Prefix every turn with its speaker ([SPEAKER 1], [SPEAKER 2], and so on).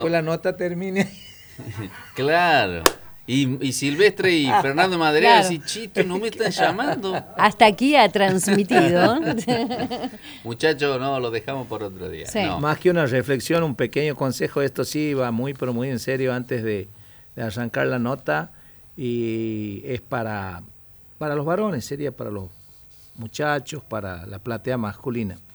[SPEAKER 1] Pues la nota termine.
[SPEAKER 2] Claro. Y Silvestre y Fernando Madrid
[SPEAKER 3] Claro.
[SPEAKER 2] así, chito, no me están llamando.
[SPEAKER 3] Hasta aquí ha transmitido.
[SPEAKER 2] Muchachos, no, lo dejamos por otro día.
[SPEAKER 3] Sí.
[SPEAKER 2] No.
[SPEAKER 1] Más que una reflexión, un pequeño consejo, esto sí va muy, pero muy en serio antes de arrancar la nota, y es para los varones, sería para los muchachos, para la platea masculina.